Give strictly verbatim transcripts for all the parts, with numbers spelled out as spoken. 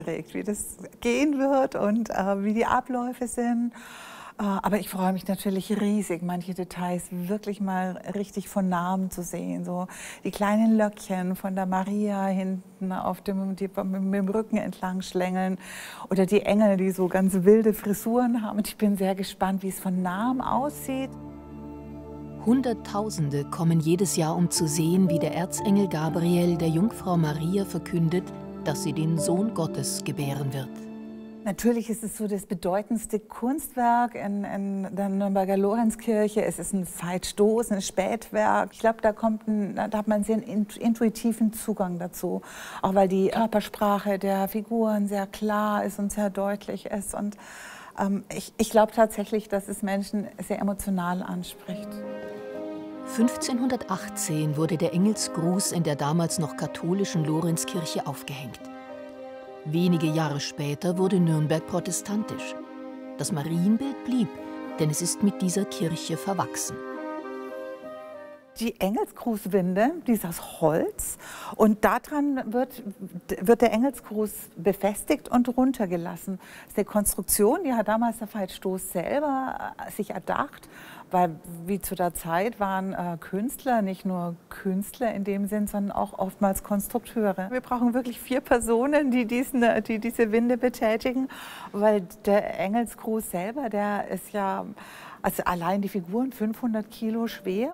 Wie das gehen wird und äh, wie die Abläufe sind. Äh, aber ich freue mich natürlich riesig, manche Details wirklich mal richtig von Namen zu sehen. So die kleinen Löckchen von der Maria hinten auf dem, die mit dem Rücken entlang schlängeln oder die Engel, die so ganz wilde Frisuren haben. Und ich bin sehr gespannt, wie es von Namen aussieht. Hunderttausende kommen jedes Jahr, um zu sehen, wie der Erzengel Gabriel der Jungfrau Maria verkündet, dass sie den Sohn Gottes gebären wird. Natürlich ist es so das bedeutendste Kunstwerk in, in der Nürnberger Lorenzkirche. Es ist ein Veit-Stoß, ein Spätwerk. Ich glaube, da, kommt ein, da hat man einen sehr intuitiven Zugang dazu. Auch weil die Körpersprache der Figuren sehr klar ist und sehr deutlich ist. Und ähm, ich, ich glaube tatsächlich, dass es Menschen sehr emotional anspricht. fünfzehnhundertachtzehn wurde der Engelsgruß in der damals noch katholischen Lorenzkirche aufgehängt. Wenige Jahre später wurde Nürnberg protestantisch. Das Marienbild blieb, denn es ist mit dieser Kirche verwachsen. Die Engelsgrußwinde, die ist aus Holz und daran wird, wird der Engelsgruß befestigt und runtergelassen. Das ist eine Konstruktion, die hat damals der Veit-Stoß selber sich erdacht, weil wie zu der Zeit waren äh, Künstler nicht nur Künstler in dem Sinn, sondern auch oftmals Konstrukteure. Wir brauchen wirklich vier Personen, die, diesen, die diese Winde betätigen, weil der Engelsgruß selber, der ist ja, also allein die Figuren fünfhundert Kilo schwer.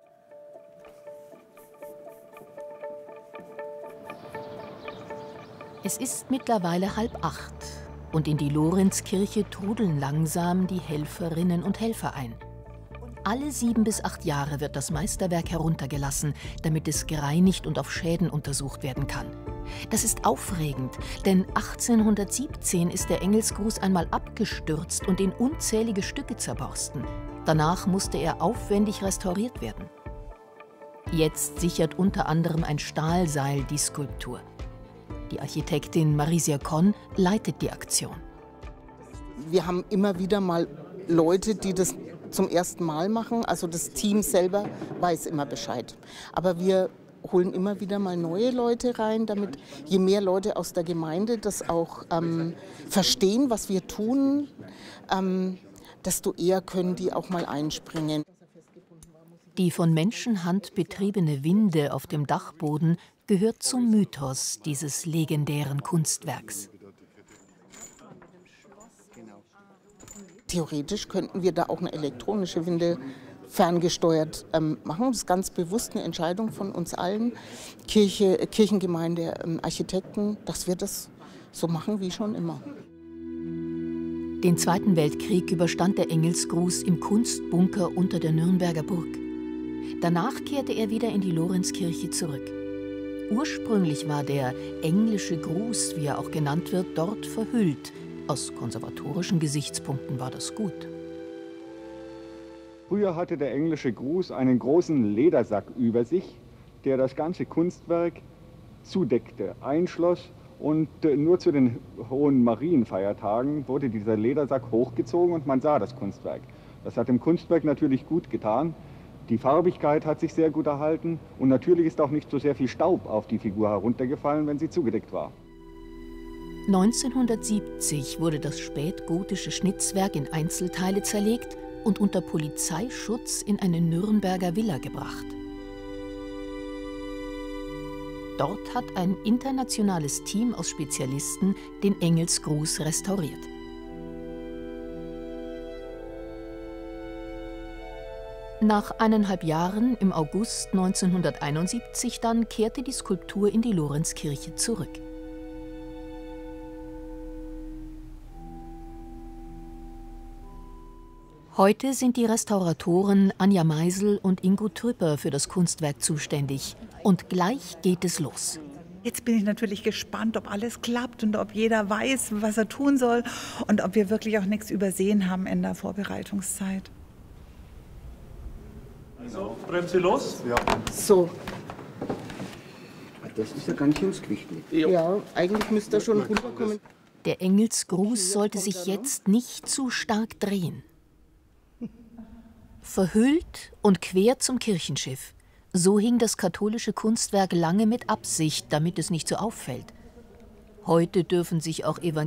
Es ist mittlerweile halb acht und in die Lorenzkirche trudeln langsam die Helferinnen und Helfer ein. Alle sieben bis acht Jahre wird das Meisterwerk heruntergelassen, damit es gereinigt und auf Schäden untersucht werden kann. Das ist aufregend, denn achtzehnhundertsiebzehn ist der Engelsgruß einmal abgestürzt und in unzählige Stücke zerborsten. Danach musste er aufwendig restauriert werden. Jetzt sichert unter anderem ein Stahlseil die Skulptur. Die Architektin Marisia Conn leitet die Aktion. Wir haben immer wieder mal Leute, die das zum ersten Mal machen. Also das Team selber weiß immer Bescheid. Aber wir holen immer wieder mal neue Leute rein, damit je mehr Leute aus der Gemeinde das auch ähm, verstehen, was wir tun, ähm, desto eher können die auch mal einspringen. Die von Menschenhand betriebene Winde auf dem Dachboden gehört zum Mythos dieses legendären Kunstwerks. Theoretisch könnten wir da auch eine elektronische Winde ferngesteuert ähm, machen. Das ist ganz bewusst eine Entscheidung von uns allen, Kirche, Kirchengemeinde, ähm, Architekten, dass wir das so machen wie schon immer. Den Zweiten Weltkrieg überstand der Engelsgruß im Kunstbunker unter der Nürnberger Burg. Danach kehrte er wieder in die Lorenzkirche zurück. Ursprünglich war der englische Gruß, wie er auch genannt wird, dort verhüllt. Aus konservatorischen Gesichtspunkten war das gut. Früher hatte der englische Gruß einen großen Ledersack über sich, der das ganze Kunstwerk zudeckte, einschloss. Und nur zu den hohen Marienfeiertagen wurde dieser Ledersack hochgezogen und man sah das Kunstwerk. Das hat dem Kunstwerk natürlich gut getan. Die Farbigkeit hat sich sehr gut erhalten und natürlich ist auch nicht so sehr viel Staub auf die Figur heruntergefallen, wenn sie zugedeckt war. neunzehnhundertsiebzig wurde das spätgotische Schnitzwerk in Einzelteile zerlegt und unter Polizeischutz in eine Nürnberger Villa gebracht. Dort hat ein internationales Team aus Spezialisten den Engelsgruß restauriert. Nach eineinhalb Jahren, im August neunzehnhunderteinundsiebzig dann, kehrte die Skulptur in die Lorenzkirche zurück. Heute sind die Restauratoren Anja Meisel und Ingo Trüpper für das Kunstwerk zuständig. Und gleich geht es los. Jetzt bin ich natürlich gespannt, ob alles klappt und ob jeder weiß, was er tun soll und ob wir wirklich auch nichts übersehen haben in der Vorbereitungszeit. So, Bremse los. Ja. So. Das ist ja ganz schön Gewicht. Ja, eigentlich müsste er schon runterkommen. Der Engelsgruß sollte sich jetzt nicht zu stark drehen. Verhüllt und quer zum Kirchenschiff. So hing das katholische Kunstwerk lange mit Absicht, damit es nicht so auffällt. Heute dürfen sich auch Evangelisten